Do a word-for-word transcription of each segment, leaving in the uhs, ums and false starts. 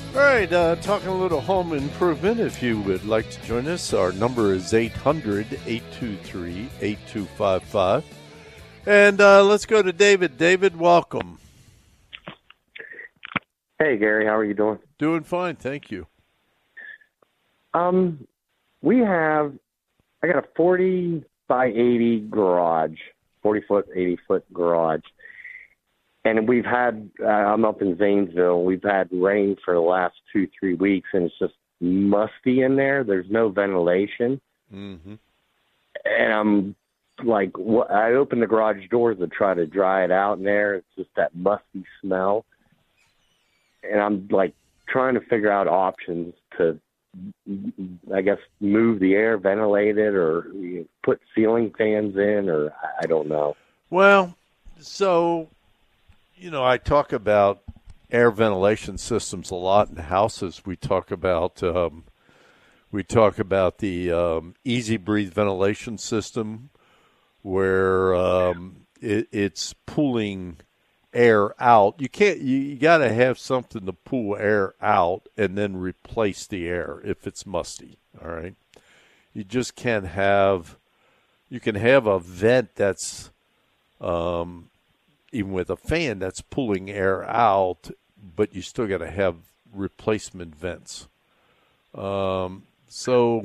All right, uh, talking a little home improvement. If you would like to join us, our number is eight hundred, eight two three, eight two five five. And uh, let's go to David. David, welcome. Hey, Gary, how are you doing? Doing fine, thank you. Um, we have, I got a forty by eighty garage, forty foot, eighty foot garage. And we've had, uh, I'm up in Zanesville, we've had rain for the last two, three weeks, and it's just musty in there. There's no ventilation. Mm-hmm. And I'm like, wh- I open the garage doors to try to dry it out in there. It's just that musty smell. And I'm like trying to figure out options to, I guess, move the air, ventilate it, or you know, put ceiling fans in, or I don't know. Well, so, you know, I talk about air ventilation systems a lot in houses. We talk about um, we talk about the um, Easy Breathe ventilation system, where um, it, it's pulling air out. You can't. You, you got to have something to pull air out and then replace the air if it's musty. All right. You just can't have. You can have a vent that's, um, even with a fan that's pulling air out, but you still got to have replacement vents. Um, so,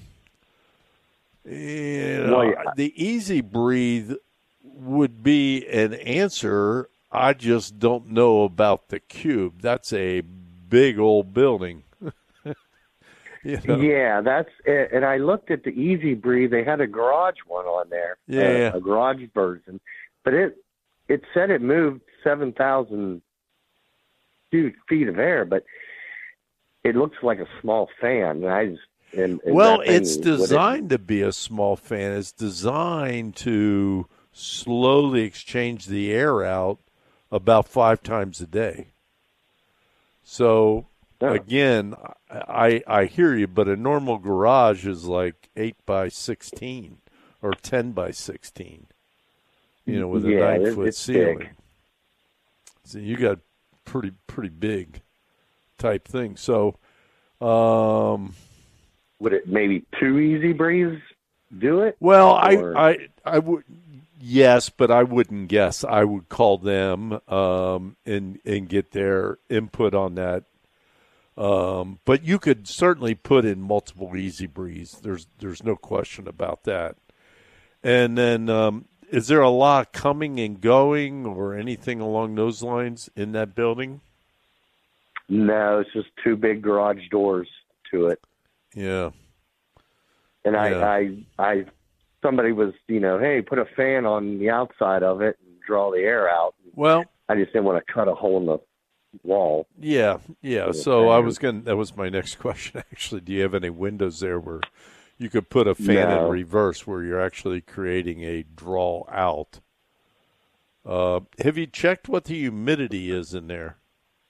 you know, Well, yeah. the Easy Breathe would be an answer. I just don't know about the Cube. That's a big old building. You know? Yeah, that's it. And I looked at the Easy Breathe. They had a garage one on there, Yeah, uh, a garage version, but it it said it moved seven thousand feet of air, but it looks like a small fan. And I just and, and well, that thing, it's would designed to be a small fan. It's designed to slowly exchange the air out about five times a day. So, Yeah. again, I I hear you, but a normal garage is like eight by sixteen or ten by sixteen. You know, with a Yeah, nine it- foot it's ceiling. big. So you got pretty pretty big type thing. So, um, Would it maybe two Easy Breathes do it? well, Or- I I I would. Yes, but I wouldn't guess. I would call them um, and and get their input on that. Um, but you could certainly put in multiple Easy Breeze. There's there's no question about that. And then, um, is there a lot coming and going or anything along those lines in that building? No, it's just two big garage doors to it. Yeah. And I, Yeah. I, I, somebody was, you know, hey, put a fan on the outside of it and draw the air out. Well, I just didn't want to cut a hole in the wall. yeah, yeah. Yeah, So I fan. was going. That was my next question. Actually, do you have any windows there where you could put a fan No. in reverse, where you're actually creating a draw out? Uh, have you checked what the humidity is in there?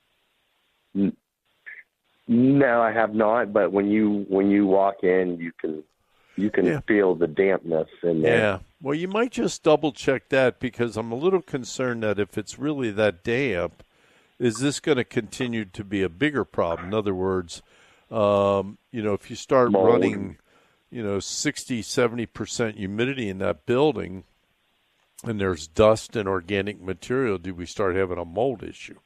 No, I have not. But when you when you walk in, you can you can Yeah. feel the dampness in there. Yeah. Well, you might just double check that, because I'm a little concerned that if it's really that damp, is this going to continue to be a bigger problem? In other words, um, you know, if you start Mold. running, you know, sixty, seventy percent humidity in that building and there's dust and organic material, do we start having a mold issue?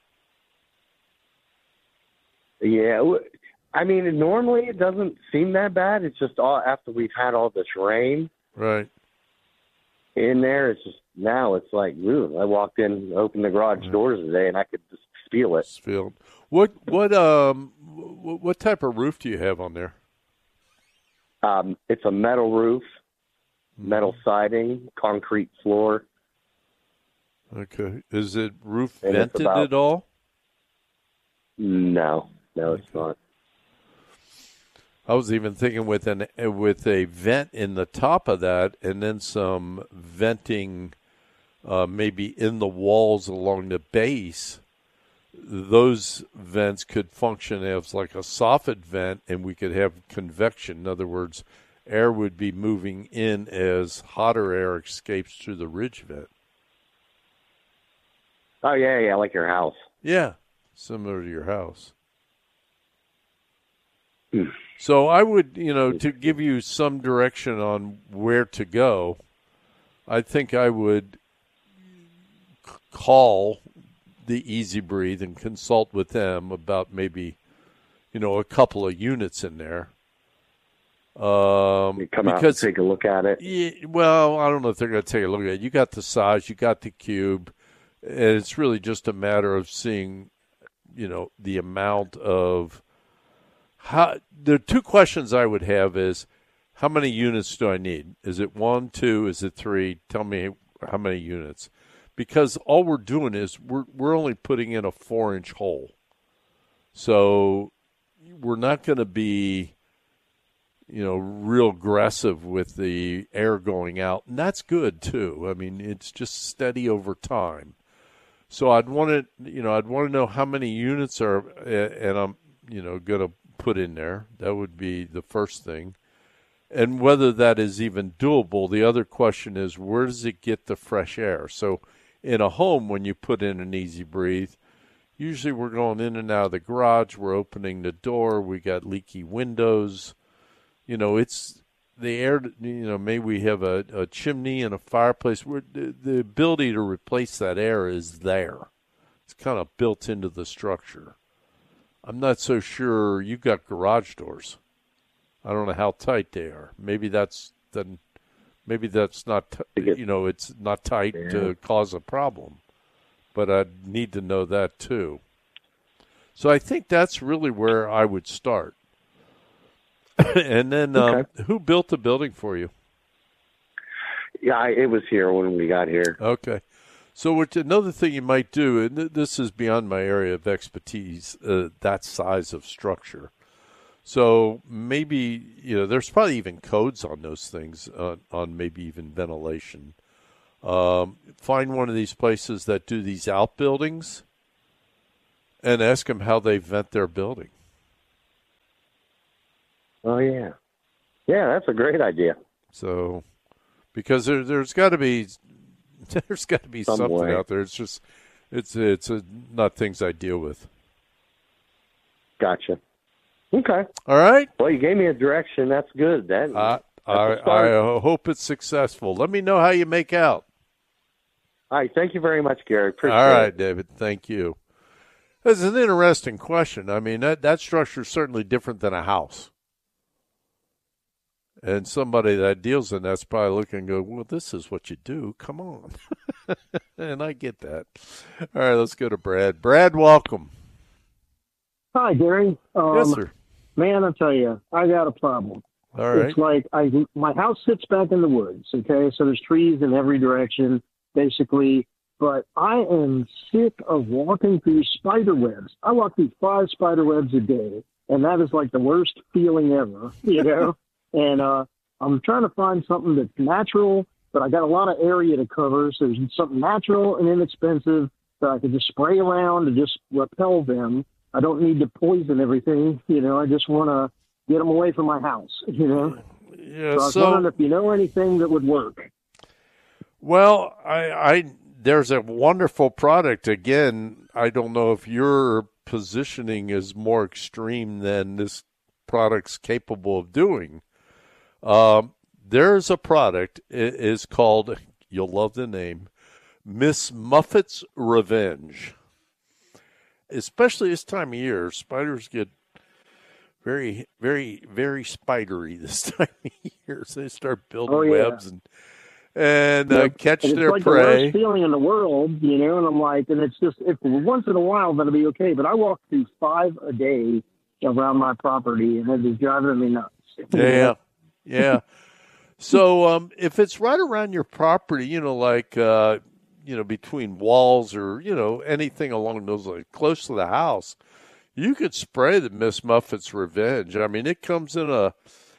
Yeah, w- I mean, normally it doesn't seem that bad. It's just all after we've had all this rain Right. in there. It's just now it's like, ooh, I walked in, opened the garage doors today, and I could just feel it. It's filled. What, what, um, what, what type of roof do you have on there? Um, it's a metal roof, metal siding, concrete floor. Okay. Is it roof And it's vented about- at all? No, no, it's not. I was even thinking with an with a vent in the top of that, and then some venting, uh, maybe in the walls along the base. Those vents could function as like a soffit vent, and we could have convection. In other words, air would be moving in as hotter air escapes through the ridge vent. Oh yeah, yeah, like your house. Yeah, similar to your house. So I would, you know, to give you some direction on where to go, I think I would call the Easy Breathe and consult with them about maybe, you know, a couple of units in there. Um, You come because, out and take a look at it. Yeah, well, I don't know if they're going to take a look at it. You got the size, you got the cube, and it's really just a matter of seeing, you know, the amount of how. The two questions I would have is, how many units do I need? Is it one, two? Is it three? Tell me how many units, because all we're doing is we're we're only putting in a four inch hole, so we're not going to be, you know, real aggressive with the air going out. And that's good too. I mean, it's just steady over time. So I'd want to, you know, I'd want to know how many units are, and I'm, you know, going to put in there. That would be the first thing. And whether that is even doable. The other question is, where does it get the fresh air? So in a home, when you put in an Easy Breathe, usually we're going in and out of the garage. We're opening the door. We got leaky windows. You know, it's the air, you know, maybe we have a, a chimney and a fireplace. Where the, the ability to replace that air is there. It's kind of built into the structure. I'm not so sure. You've got garage doors. I don't know how tight they are. Maybe that's then. Maybe that's not, t- you know, it's not tight yeah. to cause a problem. But I'd need to know that too. So I think that's really where I would start. And then, um, okay. Who built the building for you? Yeah, I, it was here when we got here. Okay. So what, another thing you might do, and th- this is beyond my area of expertise, uh, that size of structure. So maybe, you know, there's probably even codes on those things, uh, on maybe even ventilation. Um, find one of these places that do these outbuildings and ask them how they vent their building. Oh, yeah. Yeah, that's a great idea. So, because there, there's got to be there's got to be Some something way. out there. It's just, it's it's a, not things I deal with. Gotcha. Okay. All right. Well, you gave me a direction. That's good. That, uh, I, I hope it's successful. Let me know how you make out. All right. Thank you very much, Gary. Appreciate All right, it. David. Thank you. That's an interesting question. I mean, that, that structure is certainly different than a house. And somebody that deals in that's probably looking and go, well, this is what you do. Come on. And I get that. All right, let's go to Brad. Brad, welcome. Hi, Gary. Um, yes, sir. Man, I tell you, I got a problem. All right. It's like I, my house sits back in the woods, okay? So there's trees in every direction, basically. But I am sick of walking through spider webs. I walk through five spider webs a day, and that is like the worst feeling ever, you know? And uh, I'm trying to find something that's natural, but I got a lot of area to cover, so there's something natural and inexpensive that I can just spray around to just repel them. I don't need to poison everything, you know. I just want to get them away from my house, you know. Yeah, so I was so, wondering if you know anything that would work. Well, I, I there's a wonderful product. Again, I don't know if your positioning is more extreme than this product's capable of doing. Um, there's a product. It is called, you'll love the name, Miss Muffet's Revenge. Especially this time of year, spiders get very, very, very spidery this time of year. So they start building oh, yeah. webs and and uh, yeah. catch and it's their like prey. The worst feeling in the world, you know. And I'm like, and it's just if once in a while that'll be okay. But I walk through five a day around my property, and it is driving me nuts. Yeah, yeah. So um, if it's right around your property, you know, like. Uh, you know, between walls or, you know, anything along those lines, close to the house, you could spray the Miss Muffet's Revenge. I mean, it comes in a,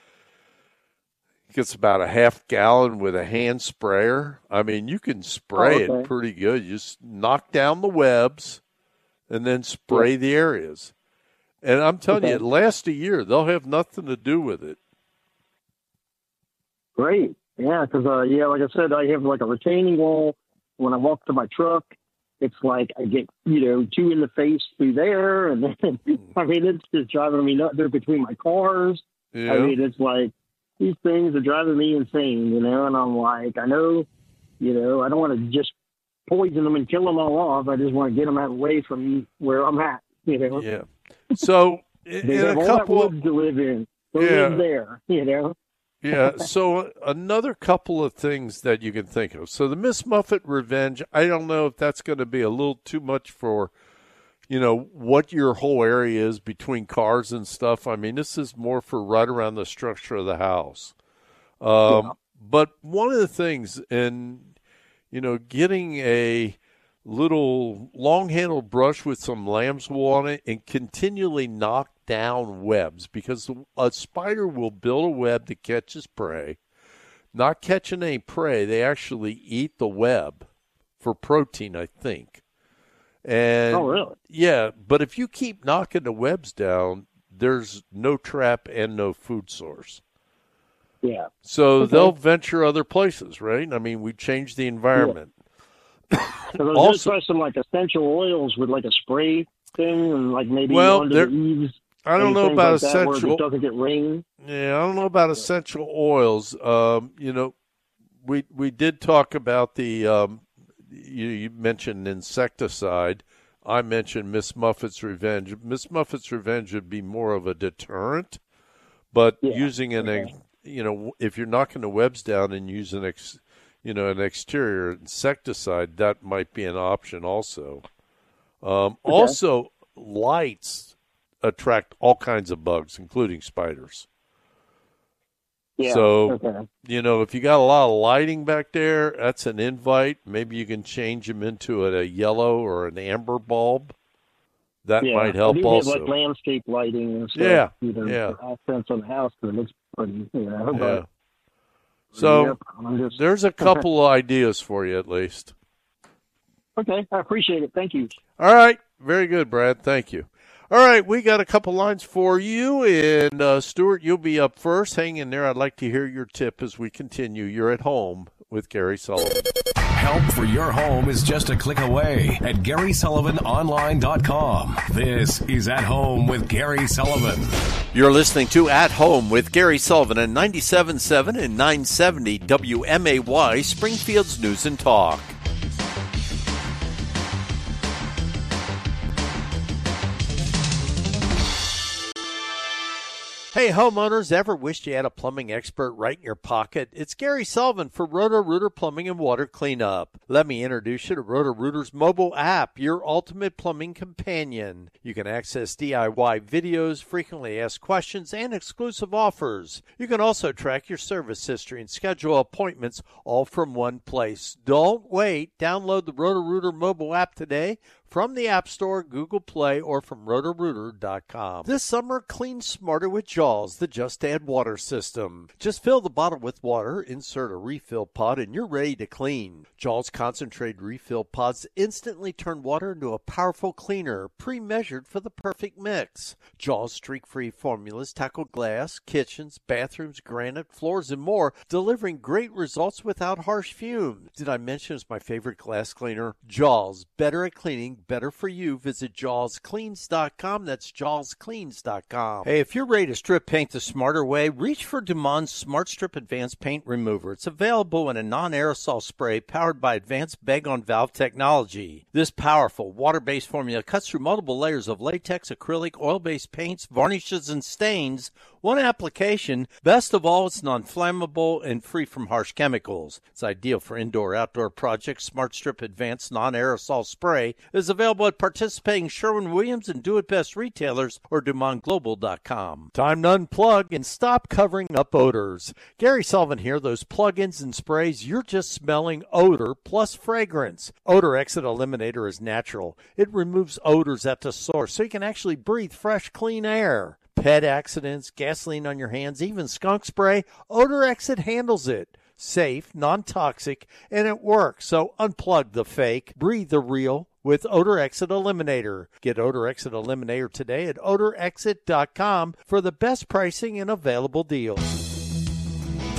it gets about a half gallon with a hand sprayer. I mean, you can spray oh, okay. it pretty good. You just knock down the webs and then spray yeah. the areas. And I'm telling okay. you, it lasts a year. They'll have nothing to do with it. Great. Yeah, because, uh, yeah, like I said, I have like a retaining wall when I walk to my truck, it's like I get, you know, two in the face through there. And then, I mean, it's just driving me nuts. They're between my cars. Yeah. I mean, it's like, these things are driving me insane, you know, and I'm like, I know, you know, I don't want to just poison them and kill them all off. I just want to get them away from where I'm at, you know. Yeah. So, in, they in have a all couple that of, woods to live in. Go Yeah. live there, you know. Yeah, so another couple of things that you can think of. So the Miss Muffet Revenge, I don't know if that's going to be a little too much for, you know, what your whole area is between cars and stuff. I mean, this is more for right around the structure of the house. Um, Yeah. But one of the things, and, you know, getting a little long-handled brush with some lamb's wool on it and continually knock down webs, because a spider will build a web that catches prey. Not catching any prey, they actually eat the web for protein, I think. And Oh, really? yeah, but if you keep knocking the webs down, there's no trap and no food source. Yeah. So Okay. they'll venture other places, right? I mean, we changed the environment. So there's Also- also some like essential oils with like a spray thing, and like maybe Well, under there- the eaves. I don't and know things about like that where essential. it doesn't get rain. Yeah, I don't know about essential oils. Um, you know, we we did talk about the. Um, you, you mentioned insecticide. I mentioned Miss Muffet's Revenge. Miss Muffet's Revenge would be more of a deterrent, but Yeah, using an, okay. ex- you know, if you're knocking the webs down and using ex, you know, an exterior insecticide, that might be an option also. Um, Also, lights attract all kinds of bugs, including spiders. Yeah. So, okay. you know, if you got a lot of lighting back there, that's an invite. Maybe you can change them into a, a yellow or an amber bulb. That Yeah. might help I do also. have like landscape lighting and stuff. Yeah, You know, yeah. for accents on the house because it looks pretty. You know, Yeah. but, So yep, I'm just, there's a couple of ideas for you at least. okay. I appreciate it. Thank you. All right. Very good, Brad. Thank you. All right, we got a couple lines for you, and uh, Stuart, you'll be up first. Hang in there. I'd like to hear your tip as we continue. You're at home with Gary Sullivan. Help for your home is just a click away at Gary Sullivan Online dot com. This is At Home with Gary Sullivan. You're listening to At Home with Gary Sullivan on ninety-seven point seven and nine seventy W M A Y, Springfield's News and Talk. Hey, homeowners, ever wished you had a plumbing expert right in your pocket? It's Gary Sullivan for Roto-Rooter Plumbing and Water Cleanup. Let me introduce you to Roto-Rooter's mobile app, your ultimate plumbing companion. You can access D I Y videos, frequently asked questions, and exclusive offers. You can also track your service history and schedule appointments all from one place. Don't wait. Download the Roto-Rooter mobile app today from the App Store, Google Play, or from roto rooter dot com. This summer, clean smarter with Jaws, the Just Add Water system. Just fill the bottle with water, insert a refill pod, and you're ready to clean. Jaws concentrated refill pods instantly turn water into a powerful cleaner, pre-measured for the perfect mix. Jaws streak-free formulas tackle glass, kitchens, bathrooms, granite, floors, and more, delivering great results without harsh fumes. Did I mention it's my favorite glass cleaner? Jaws, better at cleaning, better for you. Visit jaws cleans dot com. That's jaws cleans dot com. Hey, if you're ready to strip paint the smarter way, reach for Dumont Smart Strip Advanced Paint Remover. It's available in a non-aerosol spray powered by advanced bag-on-valve technology. This powerful water-based formula cuts through multiple layers of latex, acrylic, oil-based paints, varnishes, and stains. One application. Best of all, it's non-flammable and free from harsh chemicals. It's ideal for indoor-outdoor projects. Smart Strip Advanced Non-Aerosol Spray is available at participating Sherwin-Williams and Do-It-Best retailers or Dumont Global dot com. Time to unplug and stop covering up odors. Gary Sullivan here. Those plug-ins and sprays, you're just smelling odor plus fragrance. Odor Exit Eliminator is natural. It removes odors at the source so you can actually breathe fresh, clean air. Pet accidents, gasoline on your hands, even skunk spray, Odor Exit handles it. Safe, non-toxic, and it works. So unplug the fake, breathe the real with Odor Exit Eliminator. Get Odor Exit Eliminator today at odor exit dot com for the best pricing and available deals.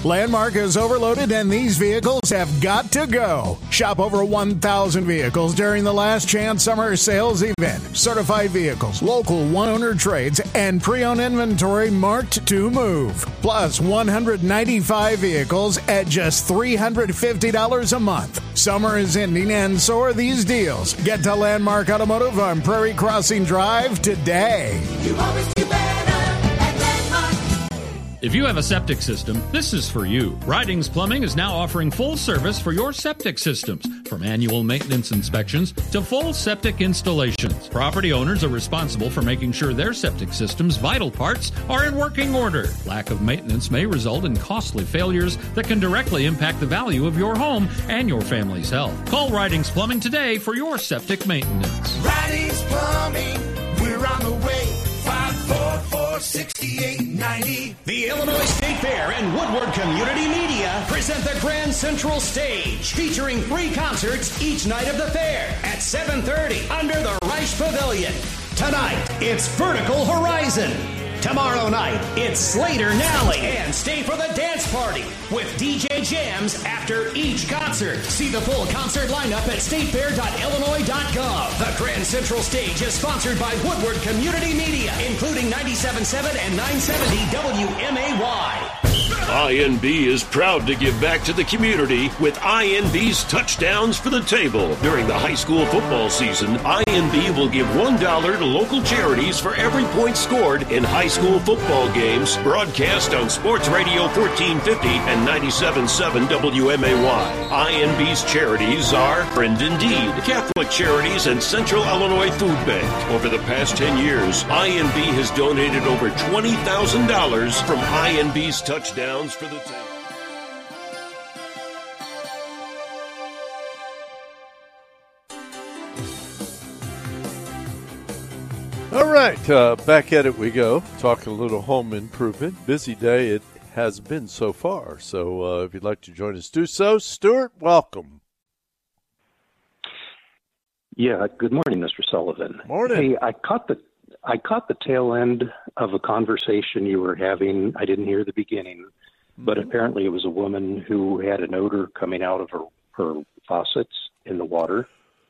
Landmark is overloaded and these vehicles have got to go. Shop over one thousand vehicles during the Last Chance Summer Sales Event. Certified vehicles, local one-owner trades, and pre-owned inventory marked to move. Plus one hundred ninety-five vehicles at just three hundred fifty dollars a month. Summer is ending and so are these deals. Get to Landmark Automotive on Prairie Crossing Drive today. You always do better at Landmark. If you have a septic system, this is for you. Ridings Plumbing is now offering full service for your septic systems, from annual maintenance inspections to full septic installations. Property owners are responsible for making sure their septic system's vital parts are in working order. Lack of maintenance may result in costly failures that can directly impact the value of your home and your family's health. Call Ridings Plumbing today for your septic maintenance. Ridings Plumbing, we're on the way. five four four, six eight nine zero. The Illinois State Fair and Woodward Community Media present the Grand Central Stage, featuring three concerts each night of the fair at seven thirty under the Reich Pavilion. Tonight, it's Vertical Horizon. Tomorrow night, it's Slater Nally. And stay for the dance party with D J jams after each concert. See the full concert lineup at state fair dot illinois dot gov. The Grand Central Stage is sponsored by Woodward Community Media, including ninety-seven point seven and nine seventy W M A Y. I N B is proud to give back to the community with I N B's Touchdowns for the Table. During the high school football season, I N B will give one dollar to local charities for every point scored in high school football games broadcast on Sports Radio fourteen fifty and ninety-seven point seven W M A Y. I N B's charities are Friend Indeed, Catholic Charities, and Central Illinois Food Bank. Over the past ten years, I N B has donated over twenty thousand dollars from I N B's Touchdowns for the Table. All right, uh, back at it we go. Talking a little home improvement. Busy day it has been so far. So uh, if you'd like to join us, do so. Stuart, welcome. Yeah, good morning, Mister Sullivan. Morning. Hey, I caught the I caught the tail end of a conversation you were having. I didn't hear the beginning, but apparently it was a woman who had an odor coming out of her, her faucets in the water.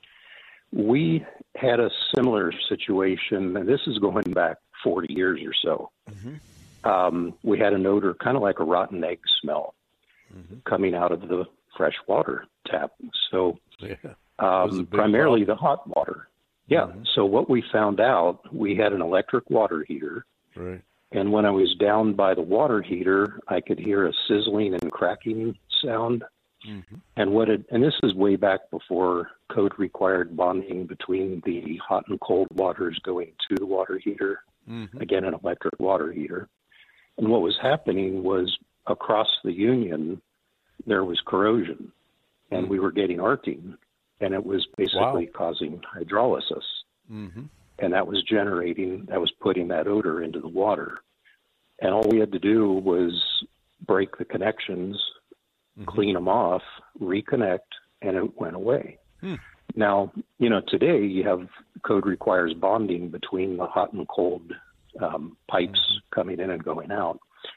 We had a similar situation, and this is going back forty years or so. Mm-hmm. Um, we had an odor kind of like a rotten egg smell mm-hmm. coming out of the fresh water tap. So yeah, um, primarily problem. the hot water. Yeah. Mm-hmm. So what we found out, we had an electric water heater. Right. And when I was down by the water heater, I could hear a sizzling and cracking sound. Mm-hmm. And what it, and this is way back before code required bonding between the hot and cold waters going to the water heater. Mm-hmm. Again, an electric water heater. And what was happening was across the union, there was corrosion, and mm-hmm. we were getting arcing, and it was basically wow. causing hydrolysis. Mm-hmm. And that was generating, that was putting that odor into the water. And all we had to do was break the connections, mm-hmm. clean them off, reconnect, and it went away. Hmm. Now, you know, today you have code requires bonding between the hot and cold um, pipes mm-hmm. coming in and going out.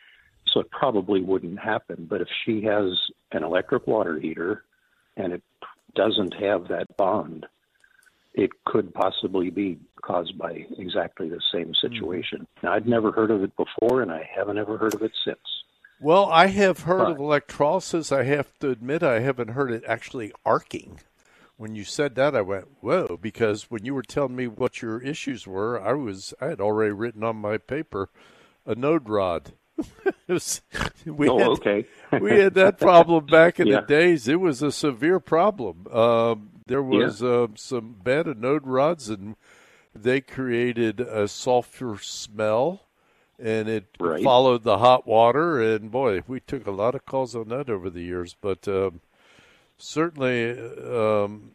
So it probably wouldn't happen. But if she has an electric water heater and it doesn't have that bond, it could possibly be caused by exactly the same situation. Mm-hmm. Now, I'd never heard of it before, and I haven't ever heard of it since. Well, I have heard but, of electrolysis. I have to admit I haven't heard it actually arcing. When you said that, I went, whoa, because when you were telling me what your issues were, I was I had already written on my paper a node rod. it was, we oh, had, okay. we had that problem back in yeah. the days. It was a severe problem. Um, there was yeah. uh, some bed of node rods, and they created a sulfur smell, and it right. followed the hot water. And, boy, we took a lot of calls on that over the years. But um, certainly, um,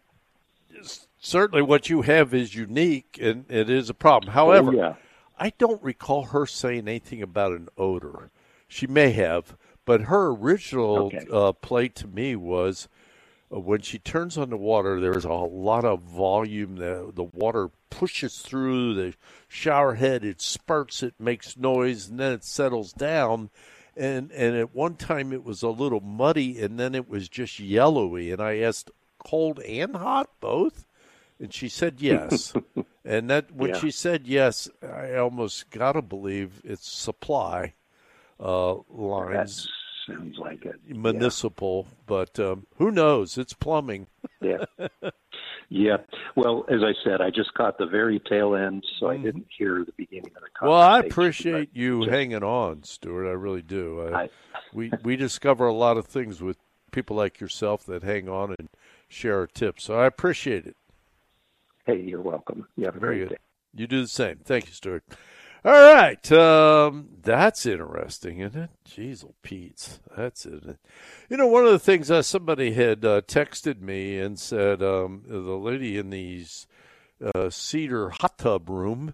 certainly what you have is unique, and it is a problem. However, oh, yeah. I don't recall her saying anything about an odor. She may have, but her original okay. uh, play to me was uh, when she turns on the water, there's a lot of volume. The, the water pushes through the shower head. It spurts, it makes noise, and then it settles down. And and at one time it was a little muddy, and then it was just yellowy. And I asked, cold and hot, both? And she said yes. And that when Yeah. she said yes, I almost got to believe it's supply uh, lines. That sounds like it. Municipal, yeah. But um, who knows? It's plumbing. Yeah. Yeah. Well, as I said, I just caught the very tail end, so I didn't hear the beginning of the conversation. Well, I appreciate you just, hanging on, Stuart. I really do. I, I, we we discover a lot of things with people like yourself that hang on and share our tips. So I appreciate it. Hey, you're welcome. You have a Very great good. day. You do the same. Thank you, Stuart. All right. Um, that's interesting, isn't it? Jeez, oh, Pete. That's it. You know, one of the things uh, somebody had uh, texted me and said, um, the lady in the uh, cedar hot tub room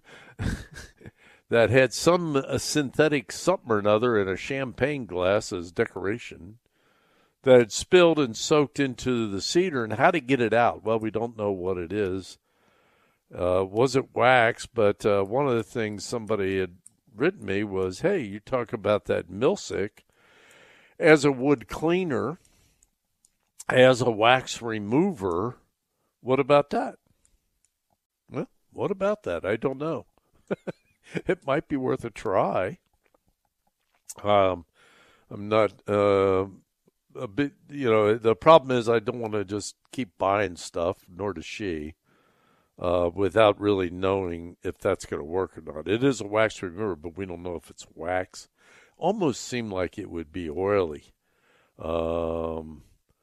that had some uh, synthetic something or another in a champagne glass as decoration that had spilled and soaked into the cedar, and how to get it out. Well, we don't know what it is. Uh, wasn't wax, but uh, one of the things somebody had written me was, hey, you talk about that Milsic as a wood cleaner, as a wax remover. What about that? Well, what about that? I don't know. It might be worth a try. Um, I'm not uh, a bit, you know, the problem is I don't want to just keep buying stuff, nor does she. Uh, without really knowing if that's going to work or not. It is a wax remover, but we don't know if it's wax. Almost seemed like it would be oily. Um,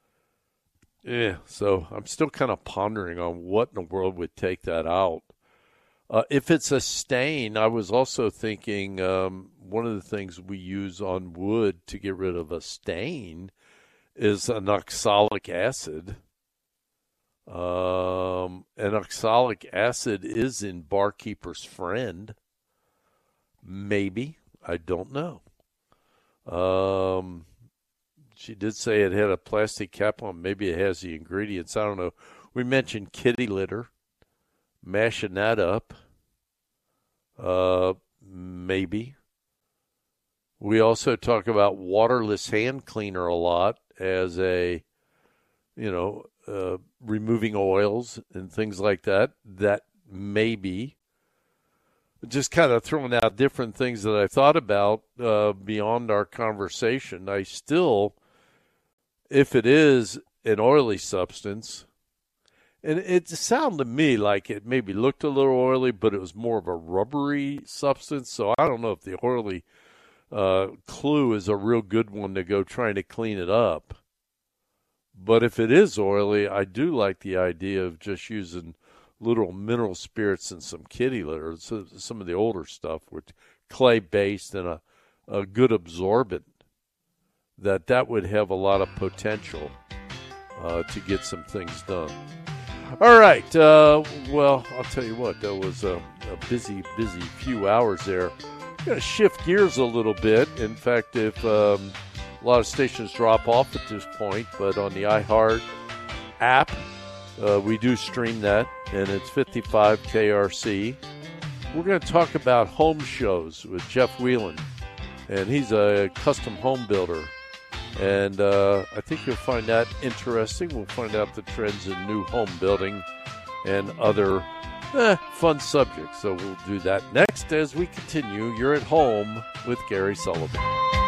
yeah, so I'm still kind of pondering on what in the world would take that out. Uh, if it's a stain, I was also thinking um, one of the things we use on wood to get rid of a stain is an oxalic acid. Um, and oxalic acid is in Barkeeper's Friend. Maybe. I don't know. Um, she did say it had a plastic cap on. Maybe it has the ingredients. I don't know. We mentioned kitty litter. Mashing that up. Uh, maybe. We also talk about waterless hand cleaner a lot as a, you know, Uh, removing oils and things like that. That may be. Just kind of throwing out different things that I thought about uh, beyond our conversation. I still, if it is an oily substance, and it sounded to me like it maybe looked a little oily, but it was more of a rubbery substance. So I don't know if the oily uh, clue is a real good one to go trying to clean it up. But if it is oily, I do like the idea of just using little mineral spirits and some kitty litter, so some of the older stuff with clay-based and a, a good absorbent, that that would have a lot of potential uh, to get some things done. All right. Uh, well, I'll tell you what, that was a, a busy, busy few hours there. I'm going to shift gears a little bit. In fact, if... Um, a lot of stations drop off at this point, but on the iHeart app, uh, we do stream that, and it's fifty-five K R C. We're going to talk about home shows with Jeff Whelan, and he's a custom home builder. And uh, I think you'll find that interesting. We'll find out the trends in new home building and other eh, fun subjects. So we'll do that next as we continue. You're at home with Gary Sullivan.